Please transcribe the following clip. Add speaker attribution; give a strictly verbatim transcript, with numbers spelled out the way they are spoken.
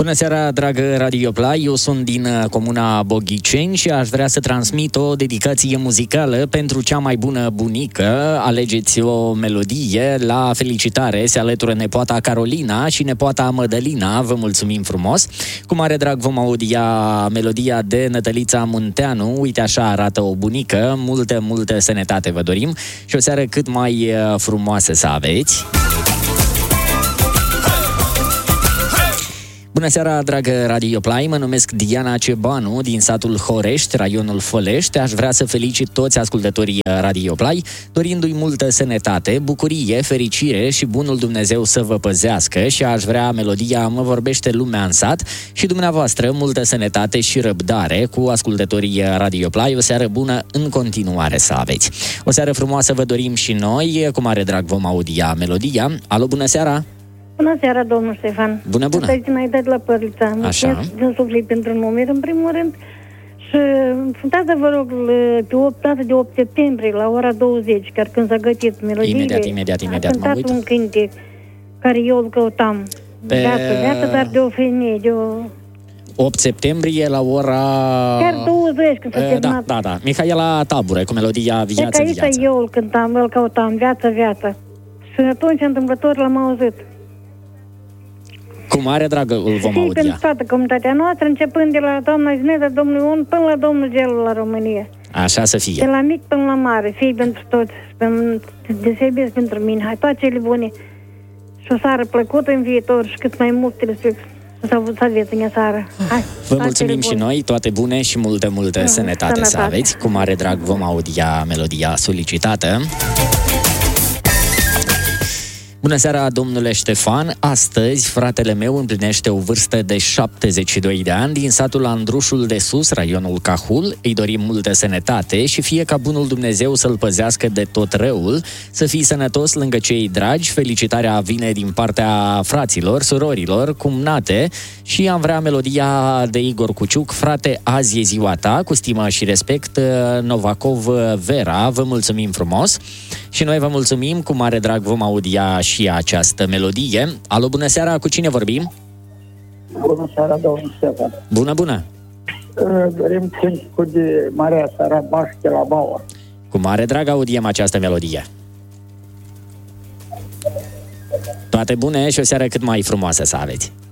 Speaker 1: Bună seara, dragă Radio Play, eu sunt din comuna Boghiceni și aș vrea să transmit o dedicație muzicală pentru cea mai bună bunică. Alegeți o melodie. La felicitare se alătură nepoata Carolina și nepoata Mădălina. Vă mulțumim frumos. Cu mare drag vom audia melodia de Nătălița Munteanu. Uite așa arată o bunică. Multă, multă sănătate vă dorim și o seară cât mai frumoasă să aveți. Bună seara, dragă Radio Play, mă numesc Diana Cebanu, din satul Horești, raionul Fălești. Aș vrea să felicit toți ascultătorii Radio Play, dorindu-i multă sănătate, bucurie, fericire și bunul Dumnezeu să vă păzească. Și aș vrea melodia Mă vorbește lumea în sat și dumneavoastră multă sănătate și răbdare cu ascultătorii Radio Play. O seară bună în continuare să aveți. O seară frumoasă vă dorim și noi, cu mare drag vom audia melodia. Alo, bună seara!
Speaker 2: Bună seara, domnul Ștefan.
Speaker 1: Bună, bună.
Speaker 2: Să-i înainte de la Părlița. Mulțumesc din suflet pentru număr, în primul rând. Și fundați, vă rog, pe opt, data de opt septembrie, la ora douăzeci, chiar când s-a gătit melodiile.
Speaker 1: Imediat, imediat, imediat,
Speaker 2: mă uit. A un cântec care eu îl căutam. Pe... Viață, viață, dar de o femeie, de o...
Speaker 1: opt septembrie la ora...
Speaker 2: Chiar douăzeci, când s-a terminat.
Speaker 1: Da, da, da. Mihaela Tabure, cu melodia Viață,
Speaker 2: Viață.
Speaker 1: Viață.
Speaker 2: Eu îl cântam, îl căutam, Viață, Viață. Și atunci, întâmplător, l-am auzit.
Speaker 1: Cu mare drag îl vom
Speaker 2: și
Speaker 1: audia.
Speaker 2: pentru toată comunitatea noastră, începând de la doamna Zineda, domnul Ion, până la domnul Gelu la România.
Speaker 1: Așa să fie.
Speaker 2: De la mic până la mare, fii pentru toți, deosebesc pentru mine. Hai, toate cele bune. Și o seară plăcută în viitor și cât mai mult telespectatori să aveți în seară. Hai,
Speaker 1: vă mulțumim și noi, toate bune și multă, multă sănătate, sănătate să aveți. Cu mare drag vom audia melodia solicitată. Bună seara, domnule Ștefan! Astăzi, fratele meu împlinește o vârstă de șaptezeci și doi de ani din satul Andrușul de Sus, raionul Cahul. Îi dorim multă sănătate și fie ca bunul Dumnezeu să-l păzească de tot răul, să fii sănătos lângă cei dragi. Felicitarea vine din partea fraților, surorilor, cumnate și am vrea melodia de Igor Cuciuc, Frate, azi e ziua ta, cu stimă și respect, Novakov Vera. Vă mulțumim frumos și noi vă mulțumim, cu mare drag vom audia și această melodie. Alo, bună seara, cu cine vorbim?
Speaker 3: Bună seara, domnul Ștefan.
Speaker 1: Bună, bună!
Speaker 3: Dorim cântecul de Maria Sarabaș de la Baua.
Speaker 1: Cu mare drag audiem această melodie. Toate bune și o seară cât mai frumoasă să aveți!